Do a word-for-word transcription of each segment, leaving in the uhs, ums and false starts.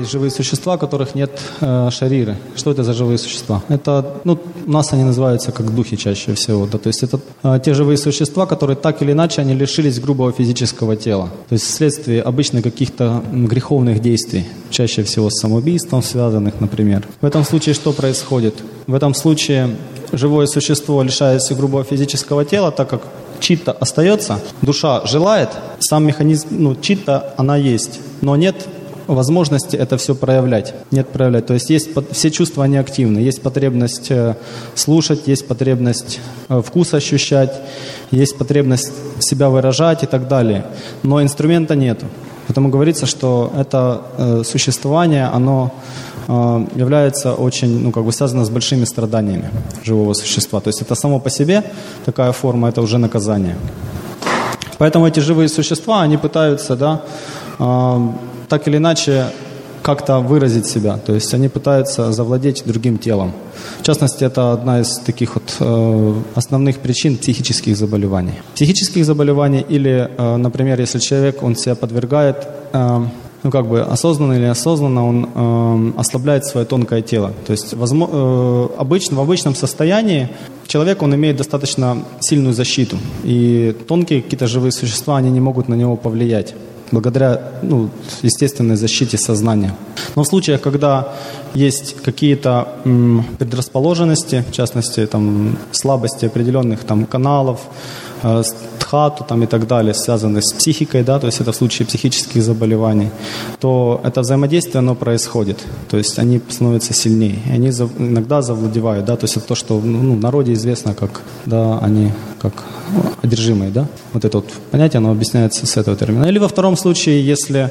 есть живые существа, у которых нет э, шариры. Что это за живые существа? Это, ну, у нас они называются как духи чаще всего. Да? То есть это э, те живые существа, которые так или иначе они лишились грубого физического тела. То есть вследствие обычно каких-то греховных действий, чаще всего с самоубийством связанных, например. В этом случае что происходит? В этом случае живое существо лишается грубого физического тела, так как читта остается, душа желает, сам механизм, ну, читта, она есть, но нет возможности это все проявлять, нет проявлять. То есть есть все чувства, они активны, есть потребность слушать, есть потребность вкус ощущать, есть потребность себя выражать и так далее, но инструмента нету. Поэтому говорится, что это э, существование, оно э, является очень, ну, как бы связано с большими страданиями живого существа. То есть это само по себе такая форма, это уже наказание. Поэтому эти живые существа, они пытаются, да, э, так или иначе как-то выразить себя. То есть они пытаются завладеть другим телом. В частности, это одна из таких вот э, основных причин психических заболеваний. Психических заболеваний или, э, например, если человек, он себя подвергает, э, ну как бы осознанно или неосознанно, он э, ослабляет свое тонкое тело. То есть возможно, э, обычно, в обычном состоянии человек, он имеет достаточно сильную защиту. И тонкие какие-то живые существа, они не могут на него повлиять, благодаря, ну, естественной защите сознания. Но в случаях, когда есть какие-то м, предрасположенности, в частности, там, слабости определенных там, каналов, э, дхату там, и так далее, связанные с психикой, да, то есть это в случае психических заболеваний, то это взаимодействие, оно происходит. То есть они становятся сильнее, и они зав, иногда завладевают, да, то есть это то, что, ну, в народе известно, как, да, они как одержимые, да. Вот это вот понятие, оно объясняется с этого термина. Или во втором случае, если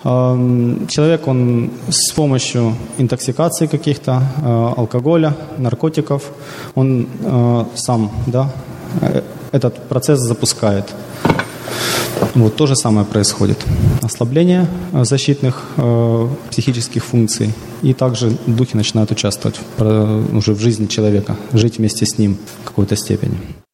э, человек, он с помощью интоксикации каких-то, э, алкоголя, наркотиков, он э, сам, да, э, этот процесс запускает. Вот то же самое происходит. Ослабление защитных э, психических функций. И также духи начинают участвовать в, уже в жизни человека, жить вместе с ним в какой-то степени.